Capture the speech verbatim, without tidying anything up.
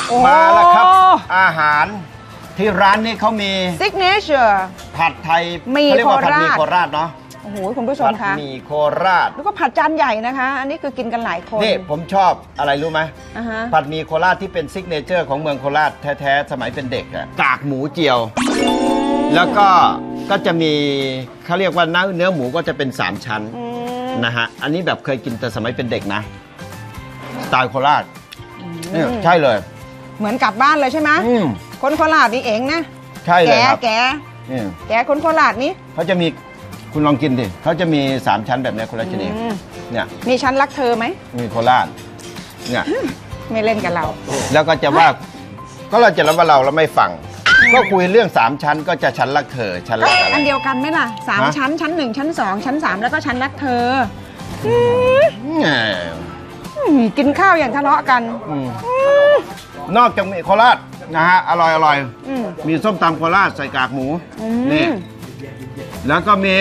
มาแล้วครับอาหารที่ร้านนี้เขามี signature ผัดไทยมีเขาเรียกว่าผัดหมี่โคโคราชราชเนาะโอ้โหคุณผู้ชมผัดคะหมี่โคราชแล้วก็ผัดจานใหญ่นะคะ อันนี้คือกินกันหลายคนนี่ผมชอบอะไรรู้ไหมอ่าฮะผัดหมี่โคราชที่เป็นซิกเนเจอร์ของเมืองโคราชแท้ๆสมัยเป็นเด็กอะกากหมูเจียว แล้วก็ก็จะมีเขาเรียกว่าเนื้อเนื้อหมูก็จะเป็นสามชั้นอืมนะฮะอันนี้แบบเคยกินแต่สมัยเป็นเด็กนะสไตล์โคราชนี่ใช่เลยเหมือนกลับบ้านเลยใช่ไหมอืมคนโคราชนี่เองนะใช่เลแกยครับแกนี่แกคนโคราชนี่เขาจะมีคุณลองกินดิเขาจะมีสามชั้นแบบนี้คนละชนิดอืมเนี่ยมีฉันรักเธอไหมมีโคราชเนี่ยไม่เล่นกับเราแล้วก็จะว่าก็เราจะรับว่าเราเราไม่ฟัง ก็คุยเรื่องสามชั้นก็จะชั้นรักเธอชั้นก็รักอะไรอันเดียวกันไหมล่ะสามฮะชั้นชั้นหนึ่งชั้นสองชั้นสามแล้วก็ชั้นรักเธออืมแหมอืมกินข้าวอย่างทะเลาะกันอืมนอกจากมีโคราชนะฮะอร่อยอร่อยอืมมีส้มตำโคราชใส่กากหมูอืนี่มแล้วก็มี